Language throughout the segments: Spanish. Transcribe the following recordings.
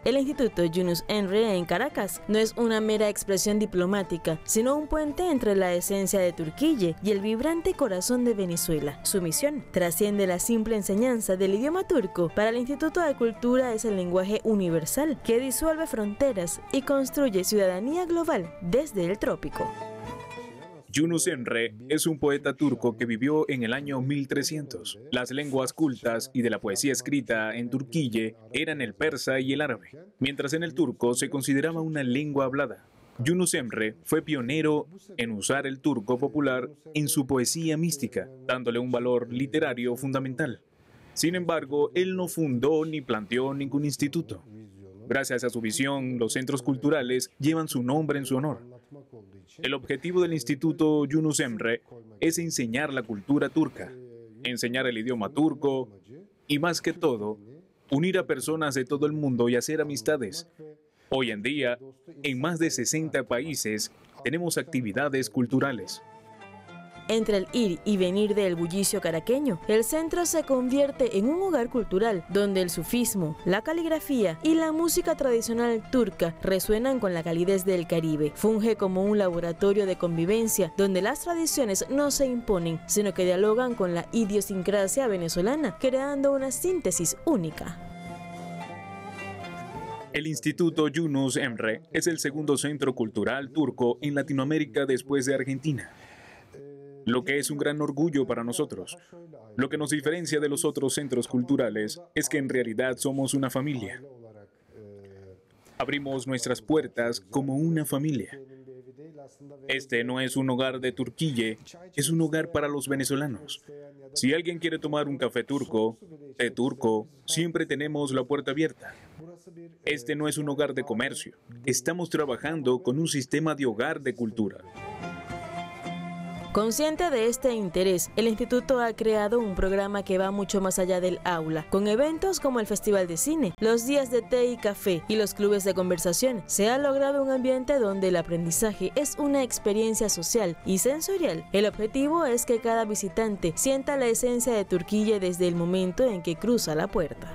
El Instituto Yunus Emre en Caracas no es una mera expresión diplomática, sino un puente entre la esencia de Turquille y el vibrante corazón de Venezuela. Su misión trasciende la simple enseñanza del idioma turco. Para el Instituto de Cultura es el lenguaje universal que disuelve fronteras y construye ciudadanía global desde el trópico. Yunus Emre es un poeta turco que vivió en el año 1300. Las lenguas cultas y de la poesía escrita en Turquille eran el persa y el árabe, mientras en el turco se consideraba una lengua hablada. Yunus Emre fue pionero en usar el turco popular en su poesía mística, dándole un valor literario fundamental. Sin embargo, él no fundó ni planteó ningún instituto. Gracias a su visión, los centros culturales llevan su nombre en su honor. El objetivo del Instituto Yunus Emre es enseñar la cultura turca, enseñar el idioma turco y, más que todo, unir a personas de todo el mundo y hacer amistades. Hoy en día, en más de 60 países, tenemos actividades culturales. Entre el ir y venir del bullicio caraqueño, el centro se convierte en un hogar cultural donde el sufismo, la caligrafía y la música tradicional turca resuenan con la calidez del Caribe. Funge como un laboratorio de convivencia donde las tradiciones no se imponen, sino que dialogan con la idiosincrasia venezolana, creando una síntesis única. El Instituto Yunus Emre es el segundo centro cultural turco en Latinoamérica después de Argentina, lo que es un gran orgullo para nosotros. Lo que nos diferencia de los otros centros culturales es que en realidad somos una familia. Abrimos nuestras puertas como una familia. Este no es un hogar de Turquille, es un hogar para los venezolanos. Si alguien quiere tomar un café turco, té turco, siempre tenemos la puerta abierta. Este no es un hogar de comercio. Estamos trabajando con un sistema de hogar de cultura. Consciente de este interés, el instituto ha creado un programa que va mucho más allá del aula, con eventos como el Festival de Cine, los días de té y café y los clubes de conversación. Se ha logrado un ambiente donde el aprendizaje es una experiencia social y sensorial. El objetivo es que cada visitante sienta la esencia de Turquille desde el momento en que cruza la puerta.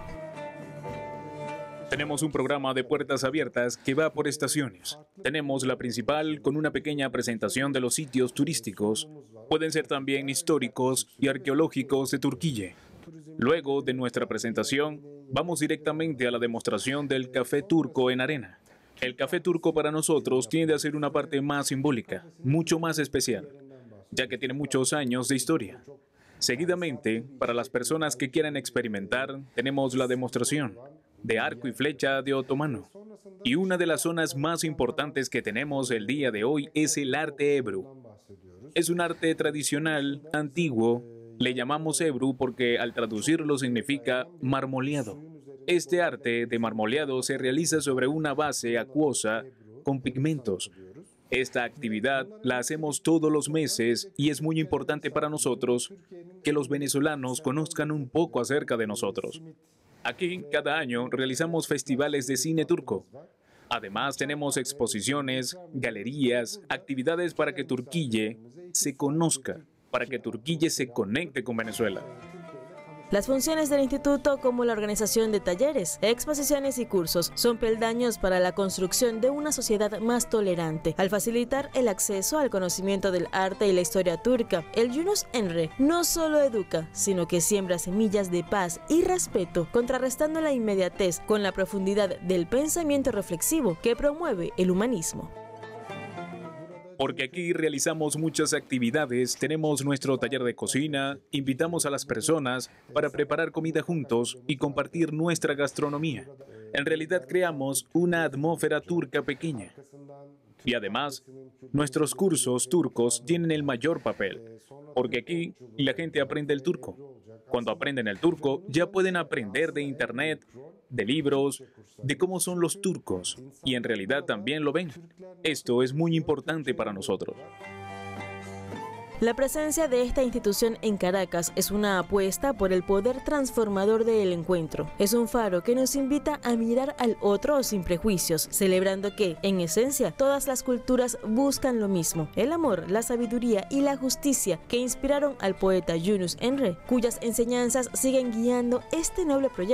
Tenemos un programa de puertas abiertas que va por estaciones. Tenemos la principal con una pequeña presentación de los sitios turísticos. Pueden ser también históricos y arqueológicos de Turquille. Luego de nuestra presentación, vamos directamente a la demostración del café turco en arena. El café turco para nosotros tiende a ser una parte más simbólica, mucho más especial, ya que tiene muchos años de historia. Seguidamente, para las personas que quieran experimentar, tenemos la demostración de arco y flecha de otomano. Y una de las zonas más importantes que tenemos el día de hoy es el arte Ebru. Es un arte tradicional, antiguo. Le llamamos Ebru porque al traducirlo significa marmoleado. Este arte de marmoleado se realiza sobre una base acuosa con pigmentos. Esta actividad la hacemos todos los meses y es muy importante para nosotros que los venezolanos conozcan un poco acerca de nosotros. Aquí, cada año, realizamos festivales de cine turco. Además, tenemos exposiciones, galerías, actividades para que Turquille se conozca, para que Turquille se conecte con Venezuela. Las funciones del instituto, como la organización de talleres, exposiciones y cursos, son peldaños para la construcción de una sociedad más tolerante. Al facilitar el acceso al conocimiento del arte y la historia turca, el Yunus Emre no solo educa, sino que siembra semillas de paz y respeto, contrarrestando la inmediatez con la profundidad del pensamiento reflexivo que promueve el humanismo. Porque aquí realizamos muchas actividades, tenemos nuestro taller de cocina, invitamos a las personas para preparar comida juntos y compartir nuestra gastronomía. En realidad creamos una atmósfera turca pequeña. Y además, nuestros cursos turcos tienen el mayor papel, porque aquí la gente aprende el turco. Cuando aprenden el turco, ya pueden aprender de internet, de libros, de cómo son los turcos, y en realidad también lo ven. Esto es muy importante para nosotros. La presencia de esta institución en Caracas es una apuesta por el poder transformador del encuentro. Es un faro que nos invita a mirar al otro sin prejuicios, celebrando que, en esencia, todas las culturas buscan lo mismo: el amor, la sabiduría y la justicia que inspiraron al poeta Yunus Emre, cuyas enseñanzas siguen guiando este noble proyecto.